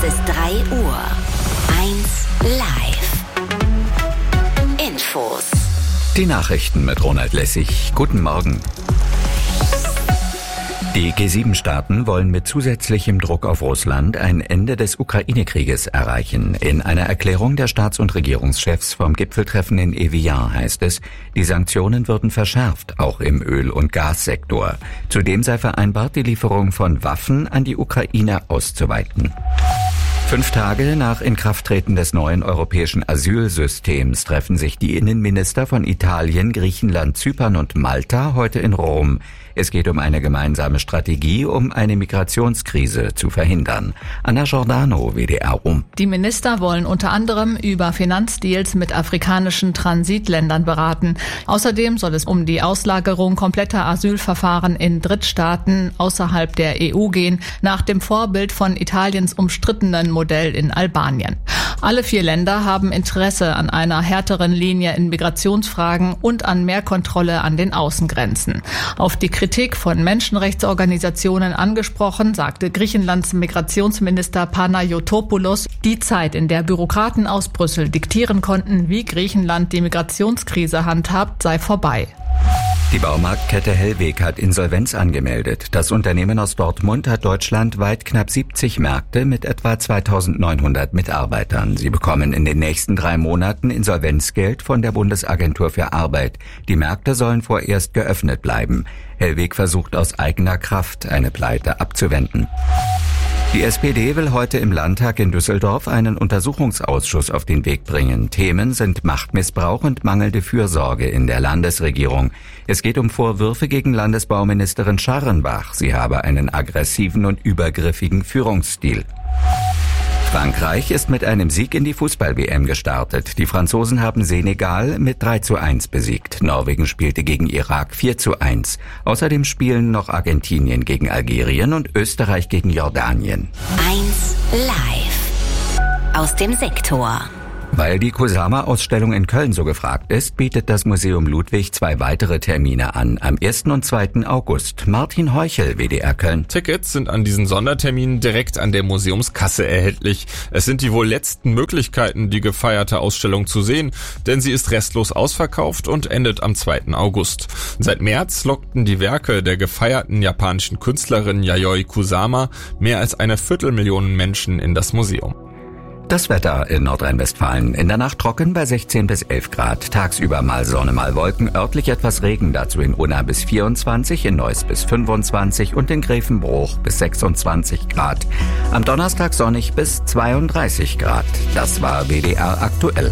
ist 3 Uhr. 1 live. Infos. Die Nachrichten mit Ronald Lessig. Guten Morgen. Die G7-Staaten wollen mit zusätzlichem Druck auf Russland ein Ende des Ukraine-Krieges erreichen. In einer Erklärung der Staats- und Regierungschefs vom Gipfeltreffen in Evian heißt es, die Sanktionen würden verschärft, auch im Öl- und Gassektor. Zudem sei vereinbart, die Lieferung von Waffen an die Ukraine auszuweiten. 5 Tage nach Inkrafttreten des neuen europäischen Asylsystems treffen sich die Innenminister von Italien, Griechenland, Zypern und Malta heute in Rom. Es geht um eine gemeinsame Strategie, um eine Migrationskrise zu verhindern. Anna Giordano, WDR Rom. Die Minister wollen unter anderem über Finanzdeals mit afrikanischen Transitländern beraten. Außerdem soll es um die Auslagerung kompletter Asylverfahren in Drittstaaten außerhalb der EU gehen, nach dem Vorbild von Italiens umstrittenen Modell in Albanien. Alle 4 Länder haben Interesse an einer härteren Linie in Migrationsfragen und an mehr Kontrolle an den Außengrenzen. Auf die Kritik von Menschenrechtsorganisationen angesprochen, sagte Griechenlands Migrationsminister Panayotopoulos, die Zeit, in der Bürokraten aus Brüssel diktieren konnten, wie Griechenland die Migrationskrise handhabt, sei vorbei. Die Baumarktkette Hellweg hat Insolvenz angemeldet. Das Unternehmen aus Dortmund hat deutschlandweit knapp 70 Märkte mit etwa 2.900 Mitarbeitern. Sie bekommen in den nächsten 3 Monaten Insolvenzgeld von der Bundesagentur für Arbeit. Die Märkte sollen vorerst geöffnet bleiben. Hellweg versucht aus eigener Kraft, eine Pleite abzuwenden. Die SPD will heute im Landtag in Düsseldorf einen Untersuchungsausschuss auf den Weg bringen. Themen sind Machtmissbrauch und mangelnde Fürsorge in der Landesregierung. Es geht um Vorwürfe gegen Landesbauministerin Scharrenbach. Sie habe einen aggressiven und übergriffigen Führungsstil. Frankreich ist mit einem Sieg in die Fußball-WM gestartet. Die Franzosen haben Senegal mit 3:1 besiegt. Norwegen spielte gegen Irak 4:1. Außerdem spielen noch Argentinien gegen Algerien und Österreich gegen Jordanien. 1 live. Aus dem Sektor. Weil die Kusama-Ausstellung in Köln so gefragt ist, bietet das Museum Ludwig 2 weitere Termine an, am 1. und 2. August. Martin Heuchel, WDR Köln. Tickets sind an diesen Sonderterminen direkt an der Museumskasse erhältlich. Es sind die wohl letzten Möglichkeiten, die gefeierte Ausstellung zu sehen, denn sie ist restlos ausverkauft und endet am 2. August. Seit März lockten die Werke der gefeierten japanischen Künstlerin Yayoi Kusama mehr als 250.000 Menschen in das Museum. Das Wetter in Nordrhein-Westfalen. In der Nacht trocken bei 16 bis 11 Grad. Tagsüber mal Sonne, mal Wolken. Örtlich etwas Regen. Dazu in Unna bis 24, in Neuss bis 25 und in Grevenbruch bis 26 Grad. Am Donnerstag sonnig bis 32 Grad. Das war WDR aktuell.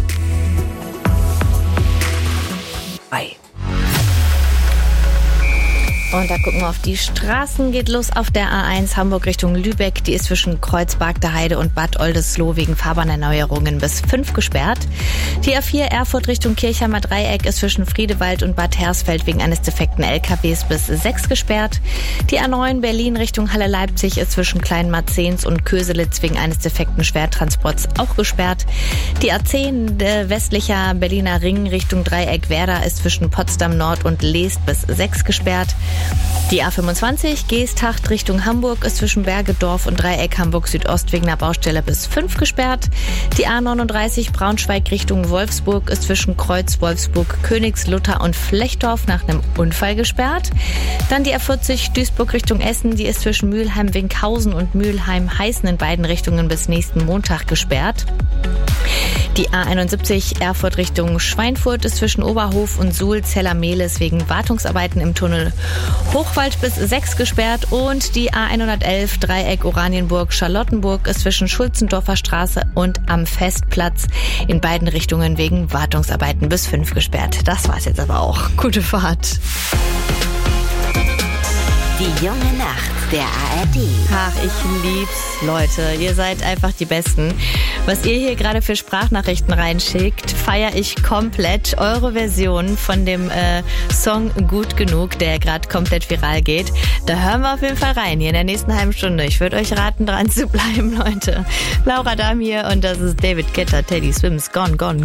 Und da gucken wir auf die Straßen. Geht los auf der A1 Hamburg Richtung Lübeck. Die ist zwischen Kreuzberg der Heide und Bad Oldesloe wegen Fahrbahnerneuerungen bis 5 gesperrt. Die A4 Erfurt Richtung Kirchheimer Dreieck ist zwischen Friedewald und Bad Hersfeld wegen eines defekten LKWs bis 6 gesperrt. Die A9 Berlin Richtung Halle-Leipzig ist zwischen Kleinmarzens und Köselitz wegen eines defekten Schwertransports auch gesperrt. Die A10 westlicher Berliner Ring Richtung Dreieck Werder ist zwischen Potsdam Nord und Leest bis 6 gesperrt. Die A25 Geesthacht Richtung Hamburg ist zwischen Bergedorf und Dreieck Hamburg Südost wegen einer Baustelle bis 5 gesperrt. Die A39 Braunschweig Richtung Wolfsburg ist zwischen Kreuz Wolfsburg, Königslutter und Flechdorf nach einem Unfall gesperrt. Dann die A40 Duisburg Richtung Essen, die ist zwischen Mülheim-Winkhausen und Mülheim-Heißen in beiden Richtungen bis nächsten Montag gesperrt. Die A71 Erfurt Richtung Schweinfurt ist zwischen Oberhof und Suhl-Zellermehles wegen Wartungsarbeiten im Tunnel Hochwald bis 6 gesperrt und die A111 Dreieck Oranienburg-Charlottenburg ist zwischen Schulzendorfer Straße und am Festplatz in beiden Richtungen wegen Wartungsarbeiten bis 5 gesperrt. Das war's jetzt aber auch. Gute Fahrt. Die junge Nacht der ARD. Ach, ich lieb's, Leute. Ihr seid einfach die Besten. Was ihr hier gerade für Sprachnachrichten reinschickt, feiere ich komplett. Eure Version von dem Song Gut Genug, der gerade komplett viral geht. Da hören wir auf jeden Fall rein, hier in der nächsten halben Stunde. Ich würde euch raten, dran zu bleiben, Leute. Laura Dahm hier und das ist David Guetta, Teddy Swims, Gone, Gone,